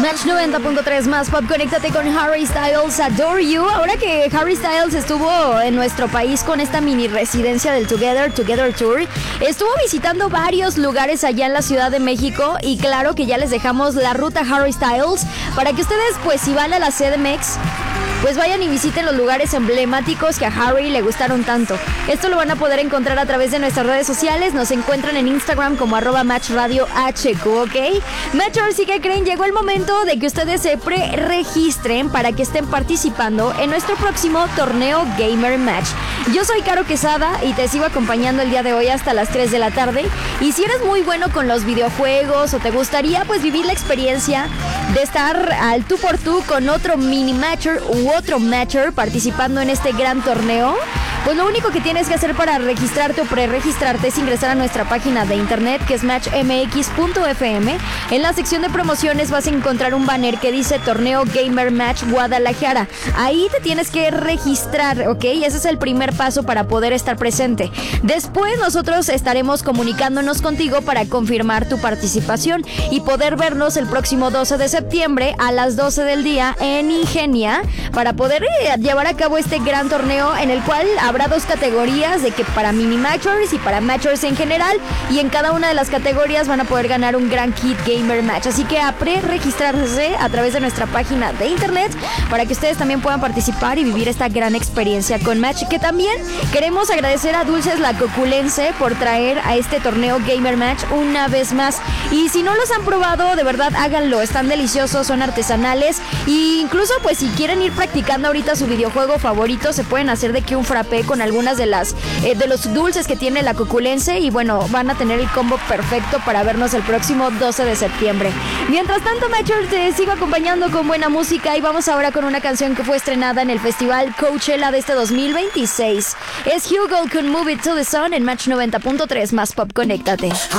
Match 90.3 más pop, conéctate con Harry Styles, Adore You. Ahora que Harry Styles estuvo en nuestro país con esta mini residencia del Together Tour, estuvo visitando varios lugares allá en la Ciudad de México y claro que ya les dejamos la ruta Harry Styles para que ustedes, pues si van a la CDMX, pues vayan y visiten los lugares emblemáticos que a Harry le gustaron tanto. Esto lo van a poder encontrar a través de nuestras redes sociales. Nos encuentran en Instagram como @MatchRadioHQ, ¿ok? Matchers, ¿sí que creen? Llegó el momento de que ustedes se pre-registren para que estén participando en nuestro próximo torneo Gamer Match. Yo soy Caro Quesada y te sigo acompañando el día de hoy hasta las 3 de la tarde. Y si eres muy bueno con los videojuegos o te gustaría pues vivir la experiencia de estar al tú por tú con otro mini matcher u otro matcher participando en este gran torneo, pues lo único que tienes que hacer para registrarte o pre-registrarte es ingresar a nuestra página de internet, que es matchmx.fm. En la sección de promociones vas a encontrar un banner que dice Torneo Gamer Match Guadalajara. Ahí te tienes que registrar, ¿ok? Ese es el primer paso para poder estar presente. Después nosotros estaremos comunicándonos contigo para confirmar tu participación y poder vernos el próximo 12 de septiembre a las 12 del día en Ingenia para poder llevar a cabo este gran torneo en el cual habrá dos categorías, de que para mini matchers y para matchers en general, y en cada una de las categorías van a poder ganar un gran kit Gamer Match. Así que a pre-registrarse a través de nuestra página de internet para que ustedes también puedan participar y vivir esta gran experiencia con Match, que también queremos agradecer a Dulces La Coculense por traer a este torneo Gamer Match una vez más. Y si no los han probado, de verdad háganlo, están deliciosos, son artesanales, e incluso pues si quieren ir practicando ahorita su videojuego favorito, se pueden hacer de que un frappé con algunas de los dulces que tiene La Coculense, y bueno, van a tener el combo perfecto para vernos el próximo 12 de septiembre. Mientras tanto, Matcher, te sigo acompañando con buena música y vamos ahora con una canción que fue estrenada en el Festival Coachella de este 2026. Es Hugo con Move It to the Sun en Match 90.3 más pop, conéctate.